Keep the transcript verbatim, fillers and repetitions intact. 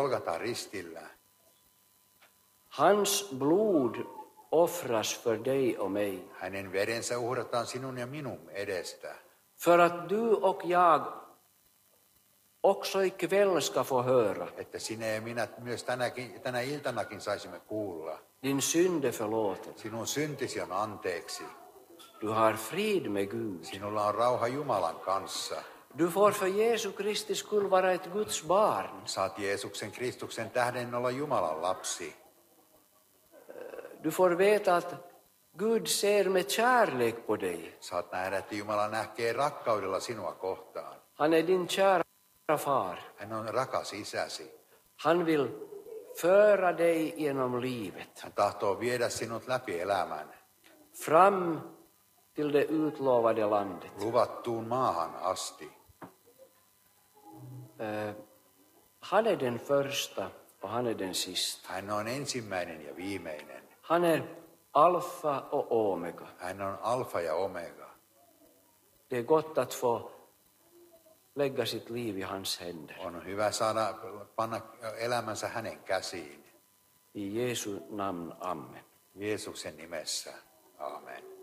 Golgatan ristillä. Hans blod offras för dig och mig. Hänen verensä uhrataan sinun ja minun edestä. För att du och jag också ikväll ska få höra. Että sinä ja minä myös tänäkin, tänä iltanakin saisimme kuulla. Din synd är förlåten. Sinun syntisi on anteeksi. Du har frid med Gud. Sinulla on rauha Jumalan kanssa. Du får för Jesu Kristi skull vara ett Guds barn. Saat Jeesuksen Kristuksen tähden olla Jumalan lapsi. Du får veta att Gud ser med kärlek på dig. Saat nähdä, että Jumala näkee rakkaudella sinua kohtaan. Han är din kära far. Hän on rakas isäsi. Han vill föra dig genom livet. Hän tahtoo viedä sinut läpi elämän. Fram till det utlovade landet. Luvattuun maahan asti. Uh, han är den första och han är den sista. Hän on ensimmäinen ja viimeinen. Han är alfa och omega. Hän on alfa ja omega. Det är gott att få lägga sitt liv i hans händer. On hyvä saada panna elämänsä hänen käsiin. I Jesu namn, amen. Jeesuksen nimessä. Amen.